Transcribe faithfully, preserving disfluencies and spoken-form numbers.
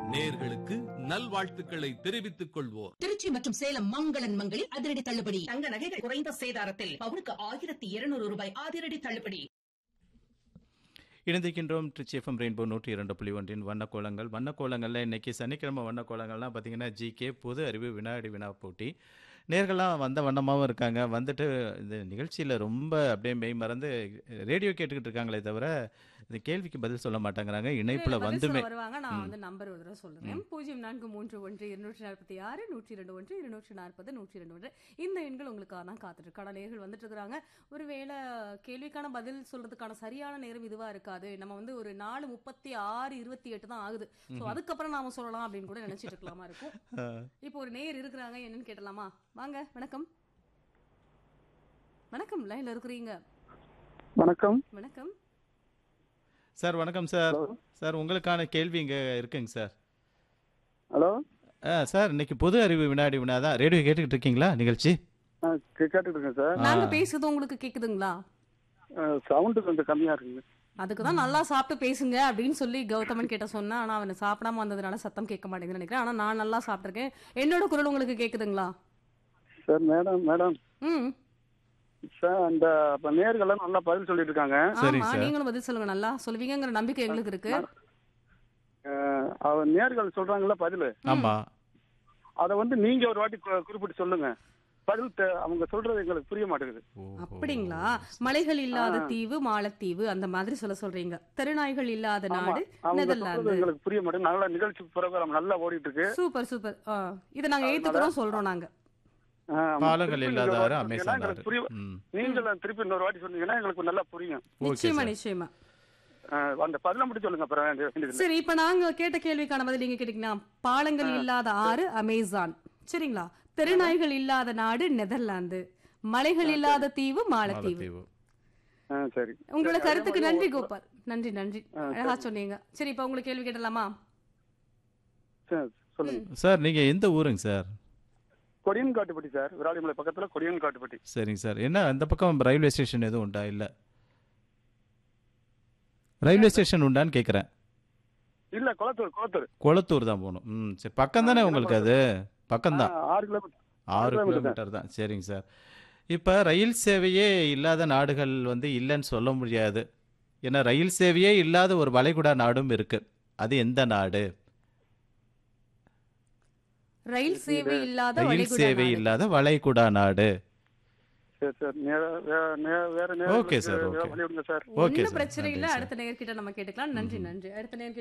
நேயர்களுக்கு நல்வாழ்த்துக்களை தெரிவித்துக் கொள்வோர். திருச்சி மற்றும் சேலம் மங்களன் மங்களில் அதிரடி தள்ளுபடி. தங்க நகைகள் குறைந்த சேதாரத்தில் பவுனுக்கு ஆயிரத்தி இருநூறு ரூபாய் அதிரடி தள்ளுபடி. இணைந்திருக்கின்றோம் ட்ரிச்சி எஃப்எம் ரெயின்போ நூற்றி இரண்டு புள்ளி ஒன்றின் வண்ணக்கோலங்கள். வண்ணக்கோலங்களில் இன்றைக்கி சனிக்கிழமை வண்ணக்கோலங்கள்லாம் பார்த்திங்கன்னா ஜிகே பொது அறிவு வினாடி வினா போட்டி. நேர்கள்லாம் வந்த வண்ணமாகவும் இருக்காங்க. வந்துட்டு இந்த நிகழ்ச்சியில் ரொம்ப அப்படியே மெய் மறந்து ரேடியோ கேட்டுக்கிட்டு இருக்காங்களே தவிர இந்த கேள்விக்கு பதில் சொல்ல மாட்டேங்கிறாங்க. இணைப்பில் வந்துமே வருவாங்க. நான் வந்து நம்பர் ஒரு தடவை சொல்றேன். பூஜ்ஜியம் நான்கு மூன்று ஒன்று இருநூற்றி நாற்பத்தி ஆறு நூற்றி இரண்டு ஒன்று இருநூற்றி நாற்பது நூற்றி இரண்டு ஒன்று இந்த எண்கள் உங்களுக்காக தான் காத்துட்டு நேர்கள் வந்துட்டு இருக்கிறாங்க. ஒருவேளை கேள்விக்கான பதில் சொல்றதுக்கான சரியான நேரம் இதுவா இருக்காது, நம்ம வந்து ஒரு நாலு முப்பத்தி ஆறு இருபத்தி எட்டு தான் ஆகுது, ஸோ அதுக்கப்புறம் நாம சொல்லலாம் அப்படின்னு கூட நினைச்சிட்டு இருக்கலாமா இருக்கும். இப்போ ஒரு நேர் இருக்கிறாங்க, என்னன்னு கேட்டலாமா? வாங்க. வணக்கம். வணக்கம், லைன்ல இருக்கிறீங்க. வணக்கம். வணக்கம் சார். வணக்கம் சார். சார் உங்களுக்கான கேள்வி இங்கே இருக்குங்க சார். ஹலோ. ஆ சார், இன்னைக்கு பொது அறிவு வினாடி வினா தான். ரேடியோ கேட்டுக்கிட்டு இருக்கீங்களா நிகழ்ச்சி? கேட்டுட்டு இருக்கேன் சார். நாங்க பேசுறது உங்களுக்கு கேக்குதுங்களா? சவுண்ட் கொஞ்சம் கம்மியா இருக்குங்க. அதுக்கு தான் நல்லா சாப்பிட்டு பேசுங்க அப்படின்னு சொல்லி கௌதமன் கிட்ட சொன்னேன். ஆனா அவனை சாப்பிடாம வந்ததுனால சத்தம் கேட்க மாட்டேங்குதுன்னு நினைக்கிறேன். ஆனா நான் நல்லா சாப்பிட்டுருக்கேன். என்னோட குரல் உங்களுக்கு கேக்குதுங்களா? சார் மேடம் மேடம் ம் சார், அந்த நேர்கள்லாம் நல்லா பதில் சொல்லிட்டு இருக்காங்க. சரி ஆமா, சார். நீங்களும் பதில் சொல்லுங்க. நல்லா சொல்லுவீங்கங்கிற நம்பிக்கை எங்களுக்கு இருக்கு. அவர் நேர்கள் சொல்றாங்கல்ல பதில், ஆமா, அத வந்து நீங்க ஒரு வாட்டி கு- குறிப்பிட்டு சொல்லுங்க. பதில் தெ- அவங்க சொல்றது எங்களுக்கு புரிய மாட்டேங்குது. அப்படிங்களா? மலைகள் இல்லாத தீவு மாலத்தீவு அந்த மாதிரி சொல்ல சொல்றீங்க. தெருநாய்கள் இல்லாத ஆமா, நாடு அவங்க நெதர்லாந்து. சொல்றது எங்களுக்கு புரிய மாட்டேங்குது. நல்ல நிகழ்ச்சி ப்ரோக்ராம் நல்லா ஓடிட்டு இருக்கு. Super super. ஆ, இதை நாங்க ஏத்துக்கிறோம் சொல்றோம் நாங்க. ஆ, பாலங்கள் திருப்பி இல்லாத இன்னொரு ஆறு வாட்டி சொன்னீங்கன்னா அமேசான் எங்களுக்கு ஆறு. புரியும். ம். நீங்க திருப்பி இன்னொரு வாட்டி சொன்னீங்கன்னா எங்களுக்கு நல்லா புரியும். ஓகே நிச்சயமா சார். நிச்சயமா. ஆ, அந்த பதில மட்டும் சொல்லுங்க. அப்புறம் வேண்டிய- வேண்டியதில்லை. சரி, இப்ப நாங்க கேட்ட கேள்விக்கான பதில் நீங்க கேட்டீங்கன்னா, பாலங்கள் இல்லாத ஆறு அமேசான், சரிங்களா? தெருநாய்கள் இல்லாத நாடு நெதர்லாந்து, மலைகள் இல்லாத தீவு மாலத்தீவு. மாலத்தீவு. ஆ, சரி. உங்களோட சரி, கருத்துக்கு அதே நன்றி மாதிரி கோபால். நன்றி நன்றி, அழகா சொன்னீங்க. சரி, இப்ப உங்களுக்கு கேள்வி கேட்டலாமா? சரி, சொல்லுங்க. சார் நீங்கள் எந்த ஊருங்க சார்? கொடியன் காட்டுப்பட்டி சார், விராலிமலை பக்கத்துல கொடியன் காட்டுப்பட்டி. சரிங்க சார். என்ன அந்த பக்கம் ரயில்வே ஸ்டேஷன் எதுவும் உண்டா? இல்லை, ரயில்வே ஸ்டேஷன் உண்டான்னு கேட்குறேன். இல்ல, குளத்தூர் குளத்தூர் கொளத்தூர் தான் போகணும். ம் சரி, பக்கம் தானே உங்களுக்கு? அது பக்கம்தான். ஆ, ஆறு கிலோமீட்டர். ஆறு கிலோமீட்டர் கிலோமீட்டர் தான். சரிங்க சார். இப்போ ரயில் சேவையே இல்லாத நாடுகள் வந்து இல்லைன்னு சொல்ல முடியாது. ஏன்னா ரயில் சேவையே இல்லாத ஒரு வளைகுடா நாடும் இருக்கு. அது எந்த நாடு? ரயில் சேவை இல்லாத ரயில் வளைகுடா சேவை நாடு. இல்லாத வளைகுடா நாடு. சரி சார், நேர- வே- நே- வேற ஓகே சார், நேரம் ஓகே. வழி விடுங்க சார். ஓகே ஒன்னும் சார். பிரச்சனை இல்ல. நன்றி சார். அடுத்த நேர்கிட்ட நம்ம கேட்டுக்கலாம். நன்றி நன்றி. அடுத்த நேர்கிட்ட